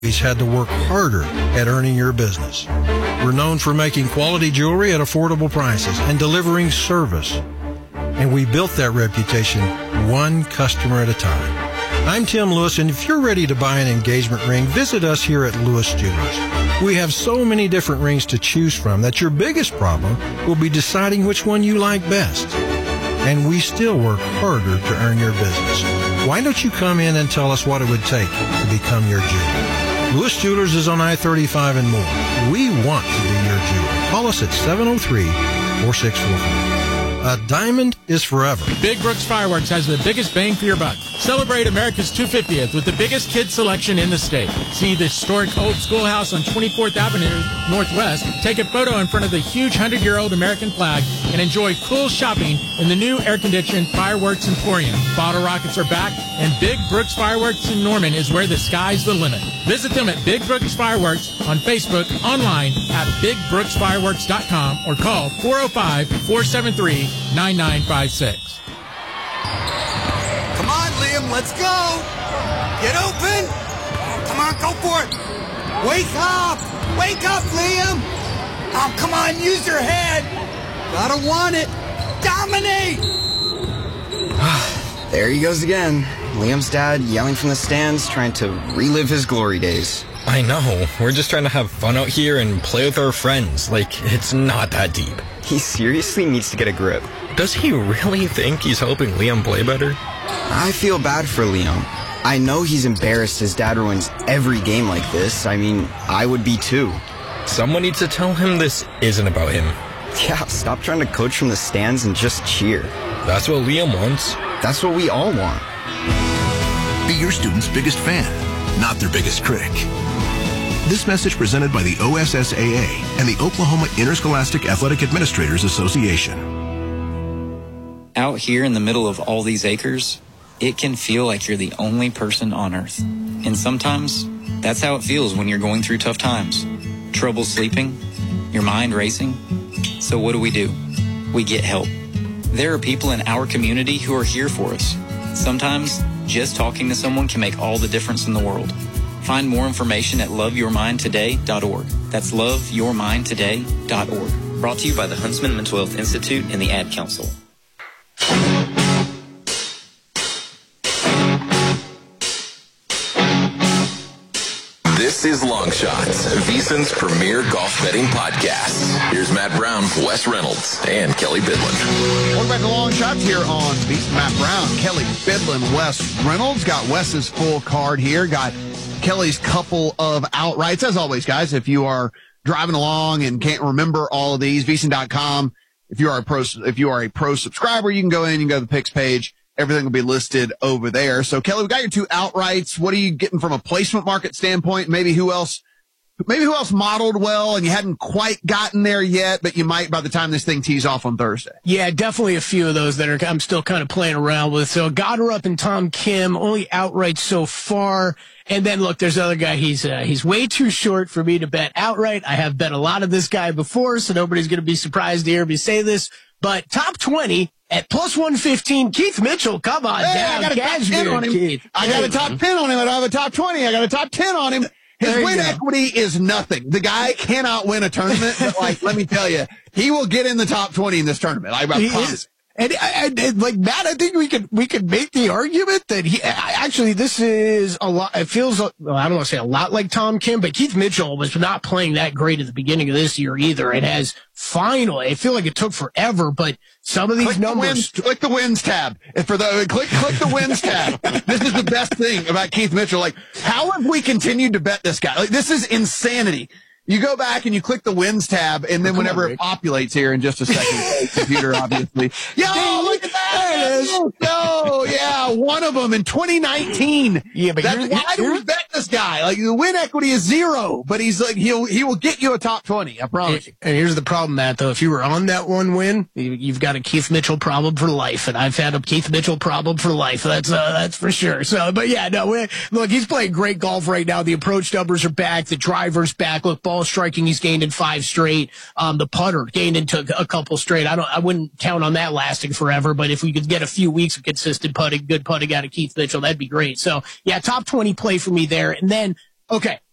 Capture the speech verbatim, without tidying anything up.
He's had to work harder at earning your business. We're known for making quality jewelry at affordable prices and delivering service. And we built that reputation one customer at a time. I'm Tim Lewis, and if you're ready to buy an engagement ring, visit us here at Lewis Jewelers. We have so many different rings to choose from that your biggest problem will be deciding which one you like best. And we still work harder to earn your business. Why don't you come in and tell us what it would take to become your jeweler? Lewis Jewelers is on I thirty-five and more. We want to be your jeweler. Call us at seven oh three, four six four four. A diamond is forever. Big Brooks Fireworks has the biggest bang for your buck. Celebrate America's two hundred fiftieth with the biggest kids selection in the state. See the historic old schoolhouse on twenty-fourth Avenue Northwest. Take a photo in front of the huge hundred-year-old American flag and enjoy cool shopping in the new air-conditioned Fireworks Emporium. Bottle rockets are back, and Big Brooks Fireworks in Norman is where the sky's the limit. Visit them at Big Brooks Fireworks on Facebook, online at big brooks fireworks dot com, or call four oh five, four seven three, nine nine five six. Come on, Liam, let's go. Get open. Come on, go for it. Wake up. Wake up, Liam. Oh, come on, use your head. Gotta want it. Dominate. There he goes again. Liam's dad yelling from the stands, trying to relive his glory days. I know. We're just trying to have fun out here and play with our friends. Like, it's not that deep. He seriously needs to get a grip. Does he really think he's helping Liam play better? I feel bad for Liam. I know he's embarrassed his dad ruins every game like this. I mean, I would be too. Someone needs to tell him this isn't about him. Yeah, stop trying to coach from the stands and just cheer. That's what Liam wants. That's what we all want. Be your student's biggest fan, not their biggest critic. This message presented by the O S S A A and the Oklahoma Interscholastic Athletic Administrators Association. Out here in the middle of all these acres, it can feel like you're the only person on earth. And sometimes, that's how it feels when you're going through tough times. Trouble sleeping, your mind racing. So what do we do? We get help. There are people in our community who are here for us. Sometimes, just talking to someone can make all the difference in the world. Find more information at love your mind today dot org. That's love your mind today dot org. Brought to you by the Huntsman Mental Health Institute and the Ad Council. This is Long Shots, VSiN's premier golf betting podcast. Here's Matt Brown, Wes Reynolds, and Kelly Bidlin. Welcome back to Long Shots here on VSiN. Matt Brown, Kelly Bidlin, Wes Reynolds. Got Wes's full card here. Got Kelly's couple of outrights. As always, guys, if you are driving along and can't remember all of these, V S I N dot com. If you are a pro, if you are a pro subscriber, you can go in and go to the picks page. Everything will be listed over there. So, Kelly, we got your two outrights. What are you getting from a placement market standpoint? Maybe who else, maybe who else modeled well and you hadn't quite gotten there yet, but you might by the time this thing tees off on Thursday. Yeah, definitely a few of those that are I'm still kind of playing around with. So, Goddard and Tom Kim, only outright so far. And then, look, there's another guy. He's uh, he's way too short for me to bet outright. I have bet a lot of this guy before, so nobody's going to be surprised to hear me say this. But top twenty at plus one fifteen, Keith Mitchell. Come on, hey, down. I got a top ten on him. Keith. I got a top ten on him. I don't have a top twenty. I got a top ten on him. His win go. equity is nothing. The guy cannot win a tournament, but like, let me tell you, he will get in the top twenty in this tournament. I, I promise. And, and, and like Matt, I think we could we could make the argument that he actually this is a lot. It feels well, I don't want to say a lot like Tom Kim, but Keith Mitchell was not playing that great at the beginning of this year either. It has finally. I feel like it took forever, but some of these click numbers. The wins, click the wins tab. And for the click click the wins tab. This is the best thing about Keith Mitchell. Like, how have we continued to bet this guy? Like, this is insanity. You go back and you click the wins tab, and then oh, whenever on, it populates here in just a second, computer, obviously. Yo, look at that! There it is. Yo, yeah, one of them in twenty nineteen. Yeah, but That's, why do we bet this guy? Like, the win equity is zero, but he's like, he'll, he will get you a top twenty, I promise you. And here's the problem, Matt, though. If you were on that one win, you've got a Keith Mitchell problem for life, and I've had a Keith Mitchell problem for life. That's, uh, that's for sure. So, but yeah, no, we, look, he's playing great golf right now. The approach numbers are back. The driver's back. Look, ball striking, he's gained in five straight. Um, the putter gained into a couple straight. I don't, I wouldn't count on that lasting forever, but if we could get a few weeks of consistent putting, good putting out of Keith Mitchell, that'd be great. So yeah, top twenty play for me there. And then, okay,